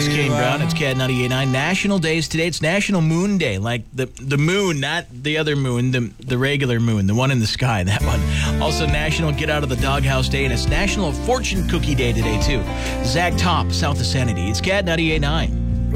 It's Kane Brown. It's Cat 98.9. National days today. It's National Moon Day. Like the moon, not the other moon, the regular moon, the one in the sky, that one. Also National Get Out of the Doghouse Day, and it's National Fortune Cookie Day today, too. Zach Top, south of Sanity. It's Cat 98.9.